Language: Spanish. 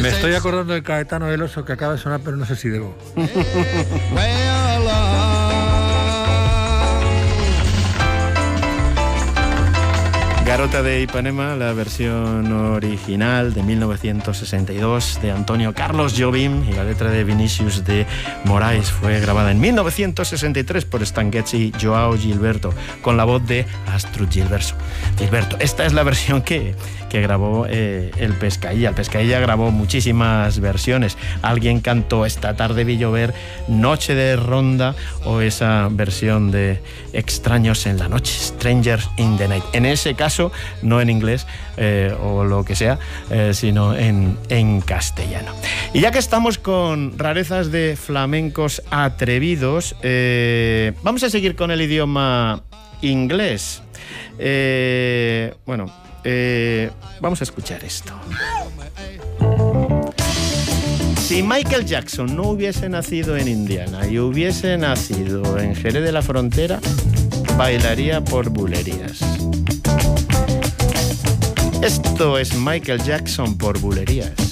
Me estoy acordando de Caetano Veloso que acaba de sonar, pero no sé si debo. Garota de Ipanema, la versión original de 1962 de Antonio Carlos Jobim, y la letra de Vinicius de Moraes fue grabada en 1963 por Stan Getz y Joao Gilberto, con la voz de Astrud Gilberto. Esta es la versión que grabó el Pescailla. El Pescailla grabó muchísimas versiones. Alguien cantó Esta tarde vi llover, Noche de ronda, o esa versión de Extraños en la noche, Strangers in the night. En ese caso, no en inglés o lo que sea, sino en castellano. Y ya que estamos con rarezas de flamencos atrevidos, vamos a seguir con el idioma inglés. Vamos a escuchar esto. Si Michael Jackson no hubiese nacido en Indiana y hubiese nacido en Jerez de la Frontera, bailaría por bulerías. Esto es Michael Jackson por bulerías.